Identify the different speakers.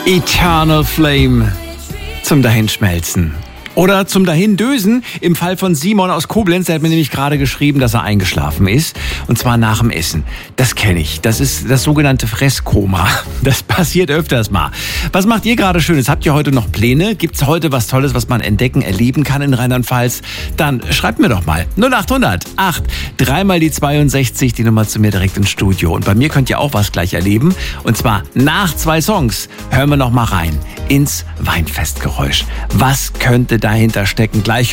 Speaker 1: Eternal Flame zum Dahinschmelzen. Oder zum Dahindösen im Fall von Simon aus Koblenz. Der hat mir nämlich gerade geschrieben, dass er eingeschlafen ist. Und zwar nach dem Essen. Das kenne ich. Das ist das sogenannte Fresskoma. Das passiert öfters mal. Was macht ihr gerade Schönes? Habt ihr heute noch Pläne? Gibt's heute was Tolles, was man entdecken, erleben kann in Rheinland-Pfalz? Dann schreibt mir doch mal. 0800 8 3 mal die 62, die Nummer zu mir direkt ins Studio. Und bei mir könnt ihr auch was gleich erleben. Und zwar nach 2 Songs hören wir noch mal rein ins Weinfestgeräusch. Was könnte dahinter stecken? Gleich